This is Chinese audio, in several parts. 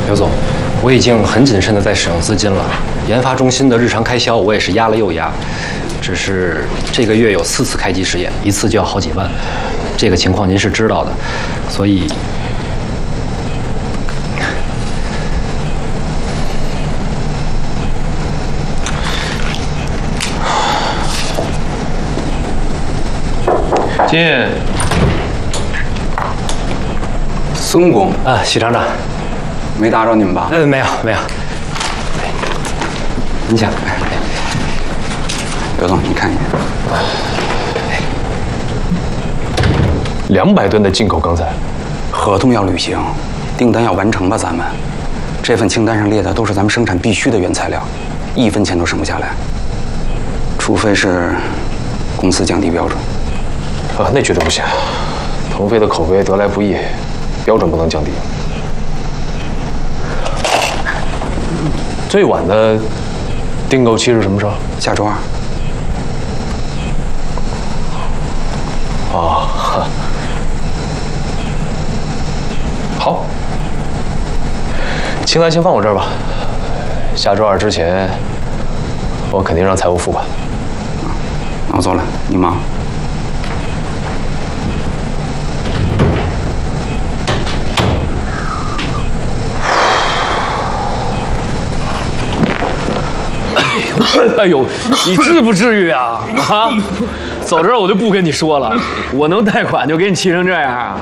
刘总，我已经很谨慎地在使用资金了，研发中心的日常开销我也是压了又压，只是这个月有4次开机试验，一次就要好几万，这个情况您是知道的，所以。 进。 孙工啊，许厂长， 没打扰你们吧？ 没有没有。您请。 刘总，你看一眼。 200吨的进口钢材， 合同要履行，订单要完成吧？咱们这份清单上列的都是咱们生产必须的原材料，1分钱都省不下来。除非是公司降低标准。 啊，那绝对不行！腾飞的口碑得来不易，标准不能降低。最晚的订购期是什么时候？ 下周2。 哦，好，清单先放我这儿吧。下周2之前，我肯定让财务付款。 那我走了，你忙。 哎呦，你至不至于啊！啊，走这儿我就不跟你说了，我能贷款就给你气成这样啊！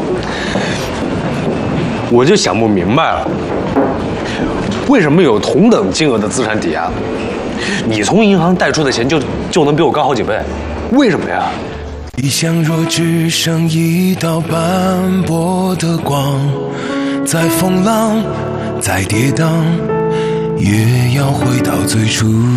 我就想不明白了，为什么有同等金额的资产抵押，你从银行贷出的钱就能比我高好几倍？为什么呀？ 理想若只剩一道斑驳的光，再风浪，再跌宕，也要回到最初